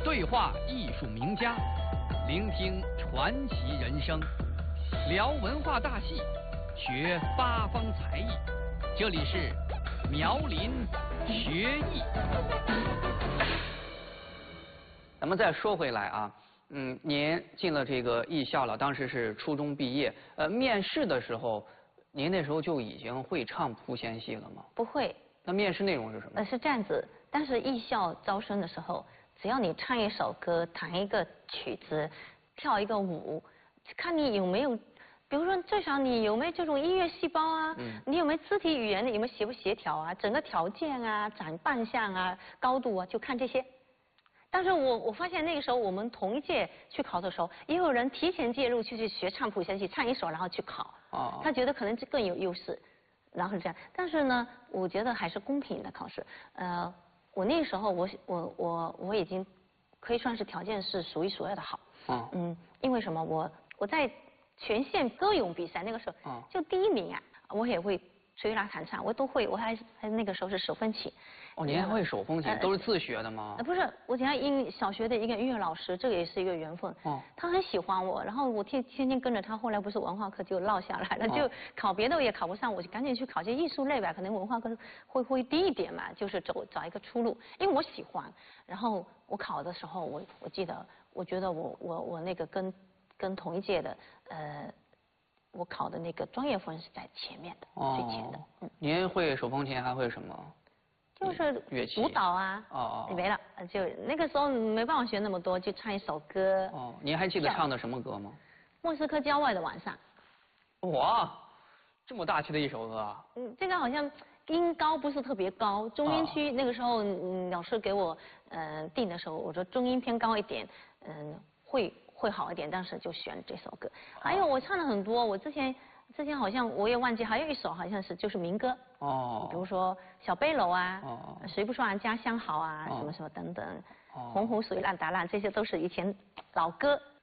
对话艺术名家，聆听传奇人生，聊文化大戏，学八方才艺。这里是苗林学艺。咱们再说回来啊，您进了这个艺校了，当时是初中毕业，面试的时候，您那时候就已经会唱莆仙戏了吗？ 不会。 那面试内容是什么？ 是这样子，但是艺校招生的时候，只要你唱一首歌、弹一个曲子、跳一个舞，看你有没有，比如说最少你有没有这种音乐细胞啊，你有没有肢体语言的，有没有协不协调啊，整个条件啊、展扮相啊、高度啊，就看这些。但是我发现那个时候我们同一届去考的时候，也有人提前介入去学唱莆仙戏，唱一首然后去考，他觉得可能这更有优势。然后是这样，但是呢，我觉得还是公平的考试。我那个时候我已经可以算是条件是数一数二的好。因为什么？我在全县歌咏比赛那个时候，就第1名啊，我也会吹拉弹唱，我都会，我还那个时候是手风琴。 哦，您还会手风琴？都是自学的吗？ 不是，我讲小学的一个音乐老师，这个也是一个缘分。他很喜欢我，然后我天天跟着他，后来不是文化课就落下来了，就考别的也考不上，我就赶紧去考些艺术类吧，可能文化课会低一点嘛，就是找一个出路，因为我喜欢。然后我考的时候，我记得，我觉得我那个跟同一届的我考的那个专业分是在前面的，最前的。 您会手风琴还会什么？ 就是舞蹈啊，没了，就那个时候没办法学那么多，就唱一首歌。 您还记得唱的什么歌吗？ 莫斯科郊外的晚上。 哇，这么大气的一首歌。 这个好像音高不是特别高，中音区那个时候老师给我定的时候，我说中音偏高一点，会好一点，当时就选这首歌。还有我唱了很多，我之前好像我也忘记，还有一首好像是就是民歌。比如说小背篓啊，谁不说家乡好啊，什么什么等等，洪湖水浪打浪，这些都是以前老歌。